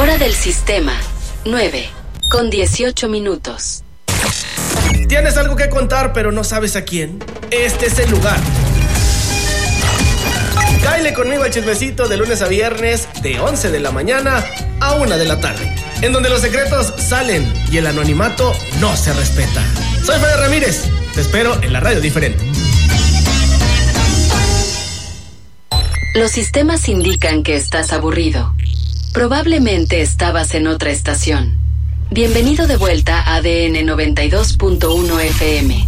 Hora del sistema, 9:18. ¿Tienes algo que contar pero no sabes a quién? Este es el lugar. Cáele conmigo al chismecito de lunes a viernes de 11 de la mañana a 1 de la tarde, en donde los secretos salen y el anonimato no se respeta. Soy Fede Ramírez, te espero en la radio diferente. Los sistemas indican que estás aburrido. Probablemente estabas en otra estación. Bienvenido de vuelta a ADN 92.1 FM.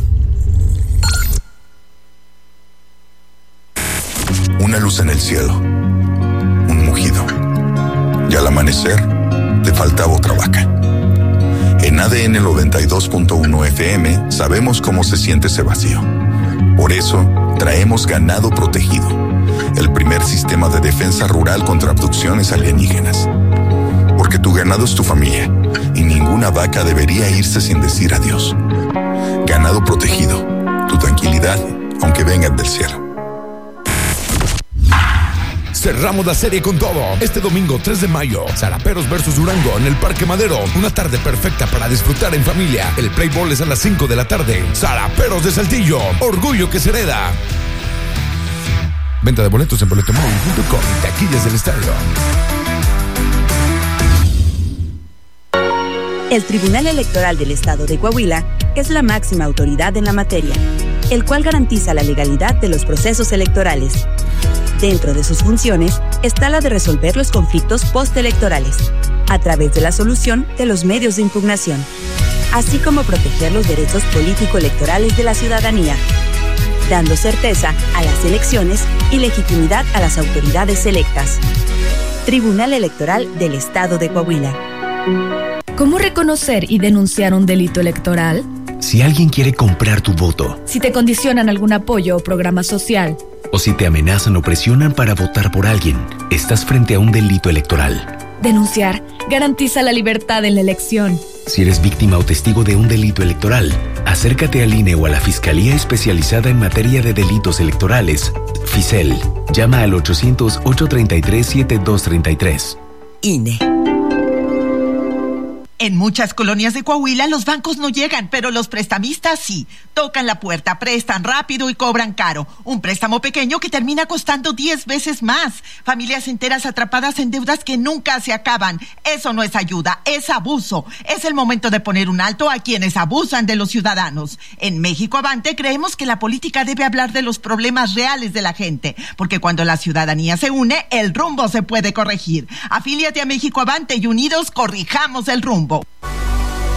Una luz en el cielo, un mugido, y al amanecer le faltaba otra vaca. En ADN 92.1 FM sabemos cómo se siente ese vacío. Por eso traemos Ganado Protegido, el primer sistema de defensa rural contra abducciones alienígenas. Porque tu ganado es tu familia y ninguna vaca debería irse sin decir adiós. Ganado Protegido, tu tranquilidad, aunque vengan del cielo. Cerramos la serie con todo. Este domingo 3 de mayo, Zaraperos versus Durango en el Parque Madero. Una tarde perfecta para disfrutar en familia. El play ball es a las 5 de la tarde. Zaraperos de Saltillo, orgullo que se hereda. Venta de boletos en boletomóvil.com. Taquillas del estadio. El Tribunal Electoral del Estado de Coahuila es la máxima autoridad en la materia, el cual garantiza la legalidad de los procesos electorales. Dentro de sus funciones está la de resolver los conflictos postelectorales, a través de la solución de los medios de impugnación, así como proteger los derechos político-electorales de la ciudadanía, dando certeza a las elecciones y legitimidad a las autoridades electas. Tribunal Electoral del Estado de Coahuila. ¿Cómo reconocer y denunciar un delito electoral? Si alguien quiere comprar tu voto. Si te condicionan algún apoyo o programa social. O si te amenazan o presionan para votar por alguien, estás frente a un delito electoral. Denunciar garantiza la libertad en la elección. Si eres víctima o testigo de un delito electoral, acércate al INE o a la Fiscalía Especializada en Materia de Delitos Electorales, FICEL. Llama al 800-833-7233. INE. En muchas colonias de Coahuila los bancos no llegan, pero los prestamistas sí. Tocan la puerta, prestan rápido y cobran caro. Un préstamo pequeño que termina costando 10 veces más. Familias enteras atrapadas en deudas que nunca se acaban. Eso no es ayuda, es abuso. Es el momento de poner un alto a quienes abusan de los ciudadanos. En México Avante creemos que la política debe hablar de los problemas reales de la gente, porque cuando la ciudadanía se une, el rumbo se puede corregir. Afíliate a México Avante y unidos corrijamos el rumbo.